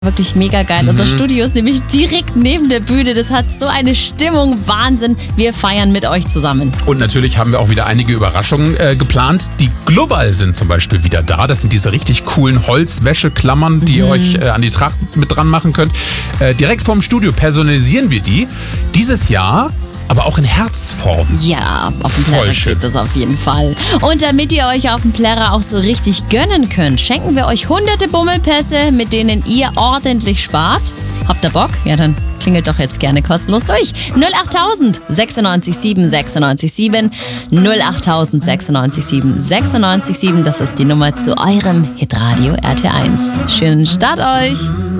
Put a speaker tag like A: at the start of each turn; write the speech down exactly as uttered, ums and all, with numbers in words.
A: Wirklich mega geil. Mhm. Unser Studio ist nämlich direkt neben der Bühne. Das hat so eine Stimmung. Wahnsinn. Wir feiern mit euch zusammen.
B: Und natürlich haben wir auch wieder einige Überraschungen äh, geplant. Die Global sind zum Beispiel wieder da. Das sind diese richtig coolen Holzwäscheklammern, die mhm. ihr euch äh, an die Tracht mit dran machen könnt. Äh, direkt vorm Studio personalisieren wir die. Dieses Jahr aber auch in Herzform.
A: Ja, auf dem Plärrer gibt es auf jeden Fall. Und damit ihr euch auf dem Plärrer auch so richtig gönnen könnt, schenken wir euch hunderte Bummelpässe, mit denen ihr ordentlich spart. Habt ihr Bock? Ja, dann klingelt doch jetzt gerne kostenlos durch. null achttausend sechsundneunzig sieben sechsundneunzig sieben null achttausend sechsundneunzig sieben sechsundneunzig sieben. Das ist die Nummer zu eurem Hitradio R T eins. Schönen Start euch!